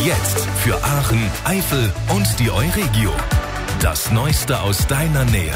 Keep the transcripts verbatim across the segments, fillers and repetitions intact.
Jetzt für Aachen, Eifel und die Euregio. Das Neueste aus deiner Nähe.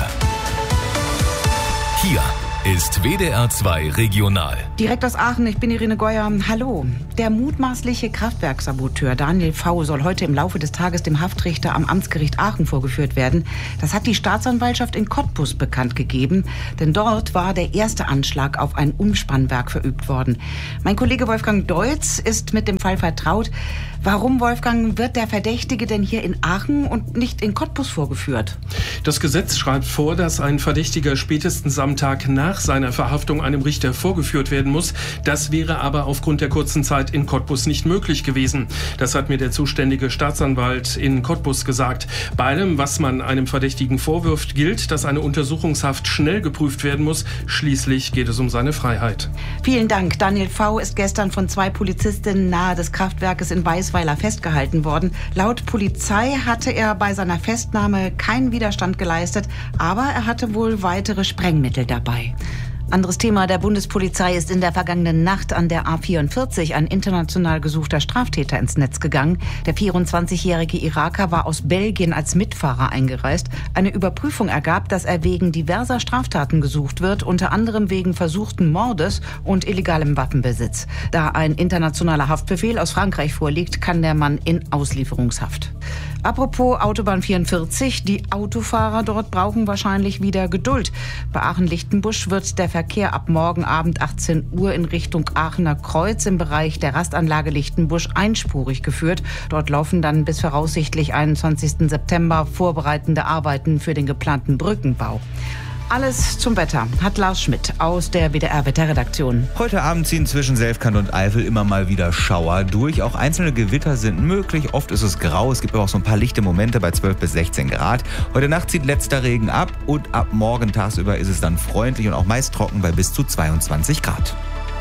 Hier ist W D R zwei Regional. Direkt aus Aachen, ich bin Irene Geuer. Hallo. Der mutmaßliche Kraftwerksaboteur Daniel V. soll heute im Laufe des Tages dem Haftrichter am Amtsgericht Aachen vorgeführt werden. Das hat die Staatsanwaltschaft in Cottbus bekannt gegeben. Denn dort war der erste Anschlag auf ein Umspannwerk verübt worden. Mein Kollege Wolfgang Deutz ist mit dem Fall vertraut. Warum, Wolfgang, wird der Verdächtige denn hier in Aachen und nicht in Cottbus vorgeführt? Das Gesetz schreibt vor, dass ein Verdächtiger spätestens am Tag nach seiner Verhaftung einem Richter vorgeführt werden muss. Das wäre aber aufgrund der kurzen Zeit in Cottbus nicht möglich gewesen. Das hat mir der zuständige Staatsanwalt in Cottbus gesagt. Bei allem, was man einem Verdächtigen vorwirft, gilt, dass eine Untersuchungshaft schnell geprüft werden muss. Schließlich geht es um seine Freiheit. Vielen Dank. Daniel V. ist gestern von zwei Polizistinnen nahe des Kraftwerkes in Weisweiler festgehalten worden. Laut Polizei hatte er bei seiner Festnahme keinen Widerstand geleistet, aber er hatte wohl weitere Sprengmittel dabei. Anderes Thema, der Bundespolizei ist in der vergangenen Nacht an der A vierundvierzig ein international gesuchter Straftäter ins Netz gegangen. Der vierundzwanzigjährige Iraker war aus Belgien als Mitfahrer eingereist. Eine Überprüfung ergab, dass er wegen diverser Straftaten gesucht wird, unter anderem wegen versuchten Mordes und illegalem Waffenbesitz. Da ein internationaler Haftbefehl aus Frankreich vorliegt, kann der Mann in Auslieferungshaft. Apropos Autobahn vierundvierzig, die Autofahrer dort brauchen wahrscheinlich wieder Geduld. Bei Aachen-Lichtenbusch wird der Verkehr ab morgen Abend achtzehn Uhr in Richtung Aachener Kreuz im Bereich der Rastanlage Lichtenbusch einspurig geführt. Dort laufen dann bis voraussichtlich einundzwanzigsten September vorbereitende Arbeiten für den geplanten Brückenbau. Alles zum Wetter hat Lars Schmidt aus der W D R-Wetterredaktion. Heute Abend ziehen zwischen Selfkant und Eifel immer mal wieder Schauer durch. Auch einzelne Gewitter sind möglich. Oft ist es grau. Es gibt aber auch so ein paar lichte Momente bei zwölf bis sechzehn Grad. Heute Nacht zieht letzter Regen ab und ab morgen tagsüber ist es dann freundlich und auch meist trocken bei bis zu zweiundzwanzig Grad.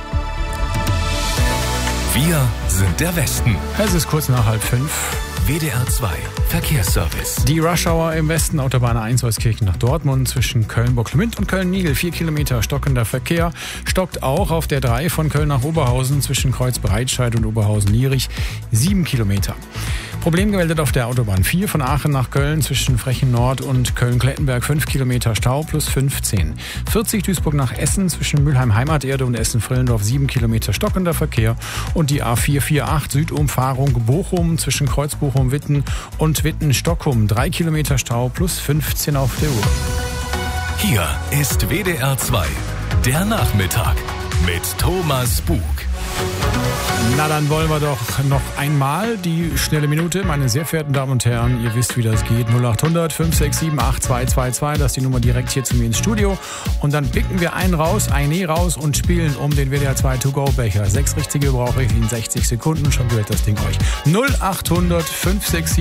Wir sind der Westen. Es ist kurz nach halb fünf. W D R zwei Verkehrsservice. Die Rush-Hour im Westen, Autobahn eins Euskirchen nach Dortmund zwischen Köln-Bocklemünd und Köln-Niegel. Vier Kilometer stockender Verkehr. Stockt auch auf der drei von Köln nach Oberhausen zwischen Kreuz-Breitscheid und Oberhausen-Lierich. Sieben Kilometer. Problem gemeldet auf der Autobahn vier von Aachen nach Köln zwischen Frechen Nord und Köln-Klettenberg. Fünf Kilometer Stau plus fünfzehn. vierzig Duisburg nach Essen zwischen Mülheim-Heimaterde und Essen-Frillendorf. Sieben Kilometer stockender Verkehr. Und die A vier vierundvierzig Südumfahrung Bochum zwischen Kreuzbochum-Witten und Witten-Stockholm. Drei Kilometer Stau plus fünfzehn auf der Uhr. Hier ist W D R zwei, der Nachmittag mit Thomas Bug. Na, dann wollen wir doch noch einmal die schnelle Minute. Meine sehr verehrten Damen und Herren, ihr wisst, wie das geht. null acht hundert fünf sechs sieben acht zwei zwei zwei, das ist die Nummer direkt hier zu mir ins Studio. Und dann picken wir einen raus, eine raus und spielen um den W D R zwei To-Go-Becher. Sechs richtige brauche ich in sechzig Sekunden, schon gehört das Ding euch. null acht hundert fünf sechs sieben